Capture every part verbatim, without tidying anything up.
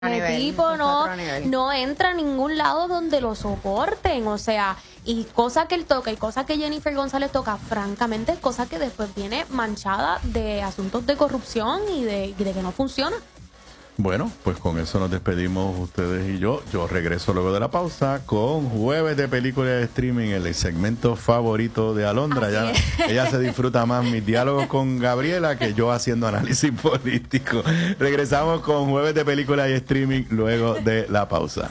El tipo no, no entra a ningún lado donde lo soporten, o sea, y cosa que él toca y cosa que Jennifer González toca, francamente, es cosa que después viene manchada de asuntos de corrupción y de, y de que no funciona. Bueno, pues con eso nos despedimos ustedes y yo. Yo regreso luego de la pausa con Jueves de Película de Streaming, el segmento favorito de Alondra. Ella, ella se disfruta más mis diálogos con Gabriela que yo haciendo análisis político. Regresamos con Jueves de Película y Streaming luego de la pausa.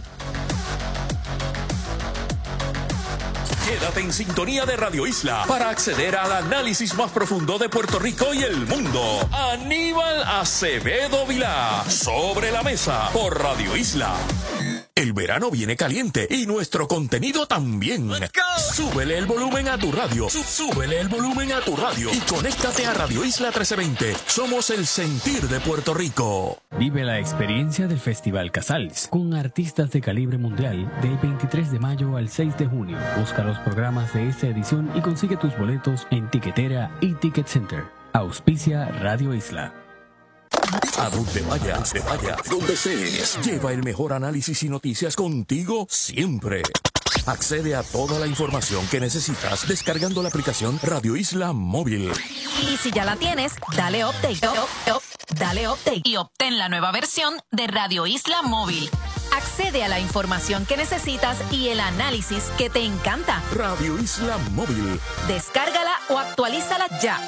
Quédate en sintonía de Radio Isla para acceder al análisis más profundo de Puerto Rico y el mundo. Aníbal Acevedo Vilá, Sobre la Mesa, por Radio Isla. El verano viene caliente y nuestro contenido también. Súbele el volumen a tu radio. Súbele el volumen a tu radio y conéctate a Radio Isla trece veinte. Somos el sentir de Puerto Rico. Vive la experiencia del Festival Casals con artistas de calibre mundial del veintitrés de mayo al seis de junio. Busca los programas de esta edición y consigue tus boletos en Tiquetera y Ticket Center. Auspicia Radio Isla. A donde vayas, te vayas, donde estés, lleva el mejor análisis y noticias contigo siempre. Accede a toda la información que necesitas descargando la aplicación Radio Isla Móvil. Y si ya la tienes, dale update, up, up, dale update y obtén la nueva versión de Radio Isla Móvil. Accede a la información que necesitas y el análisis que te encanta. Radio Isla Móvil. Descárgala o actualízala ya.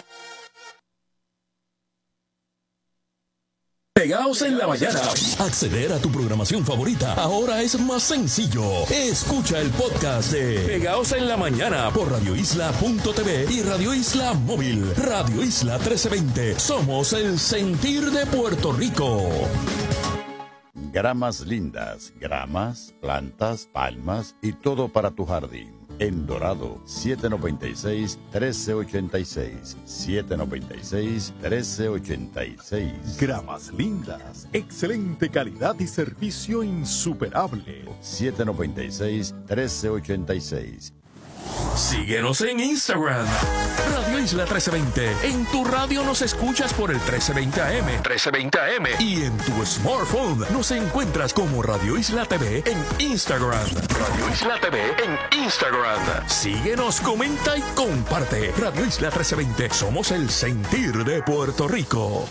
Pegaos en la mañana. Acceder a tu programación favorita ahora es más sencillo. Escucha el podcast de Pegaos en la mañana por radio isla punto t v y Radio Isla Móvil. Radio Isla trece veinte. Somos el sentir de Puerto Rico. Gramas lindas, gramas, plantas, palmas y todo para tu jardín. En Dorado, siete noventa y seis, trece ochenta y seis. siete noventa y seis, trece ochenta y seis. Gramas lindas, excelente calidad y servicio insuperable. siete noventa y seis, trece ochenta y seis. Síguenos en Instagram. Radio Isla trece veinte. En tu radio nos escuchas por el trece veinte A M. trece veinte A M. Y en tu smartphone nos encuentras como Radio Isla T V en Instagram. Radio Isla T V en Instagram. Síguenos, comenta y comparte. Radio Isla trece veinte. Somos el sentir de Puerto Rico.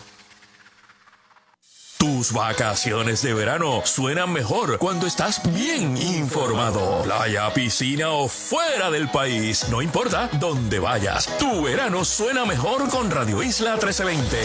Tus vacaciones de verano suenan mejor cuando estás bien informado. Playa, piscina o fuera del país, no importa dónde vayas, tu verano suena mejor con Radio Isla trece veinte.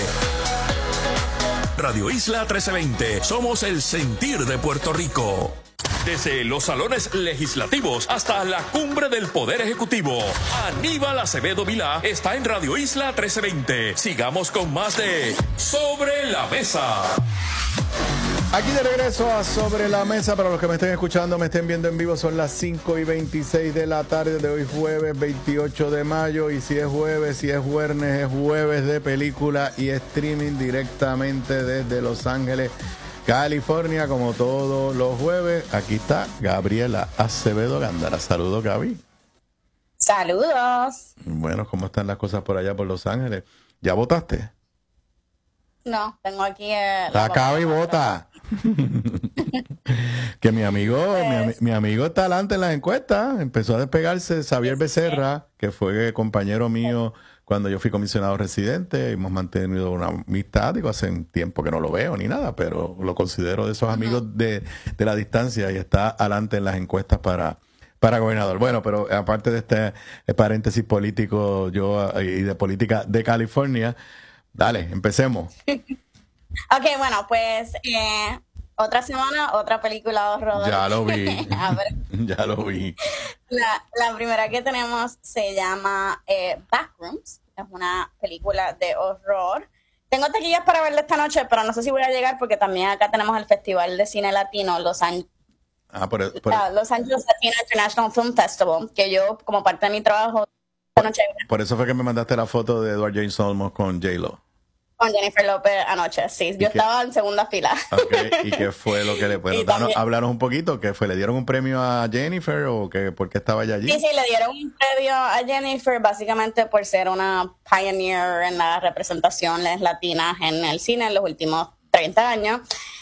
Radio Isla trece veinte, somos el sentir de Puerto Rico. Desde los salones legislativos hasta la cumbre del Poder Ejecutivo, Aníbal Acevedo Vilá está en Radio Isla trece veinte. Sigamos con más de Sobre la Mesa. Aquí de regreso a Sobre la Mesa. Para los que me estén escuchando, me estén viendo en vivo, son las cinco y veintiséis de la tarde de hoy, jueves veintiocho de mayo. Y si es jueves, si es viernes, es jueves de película y streaming directamente desde Los Ángeles, California, como todos los jueves. Aquí está Gabriela Acevedo Gándara. Saludos, Gaby. Saludos. Bueno, ¿cómo están las cosas por allá por Los Ángeles? ¿Ya votaste? No, tengo aquí... Eh, Acaba y vota. Que mi amigo, mi, mi amigo está adelante en las encuestas. Empezó a despegarse Xavier Becerra, que fue compañero mío cuando yo fui comisionado residente. Hemos mantenido una amistad, digo, hace un tiempo que no lo veo ni nada, pero lo considero de esos amigos uh-huh. de, de la distancia y está adelante en las encuestas para, para gobernador. Bueno, pero aparte de este paréntesis político yo y de política de California, dale, empecemos. Ok, bueno, pues eh, otra semana, otra película de horror. Ya lo vi. Ya lo vi. La, la primera que tenemos se llama eh, Backrooms. Es una película de horror. Tengo taquillas para verla esta noche, pero no sé si voy a llegar porque también acá tenemos el Festival de Cine Latino, Los Ángeles. Ah, por, por, uh, Los Angeles Latino International Film Festival, que yo, como parte de mi trabajo, por, noche, por eso fue que me mandaste la foto de Edward James Olmos con J-Lo. Con Jennifer López anoche, sí. Yo estaba en segunda fila. Okay. ¿Y qué fue lo que le puedo dar? Hablaron un poquito, ¿qué fue? ¿Le dieron un premio a Jennifer o qué, por qué estaba ella allí? Sí, sí, le dieron un premio a Jennifer básicamente por ser una pioneer en las representaciones latinas en el cine en los últimos treinta años.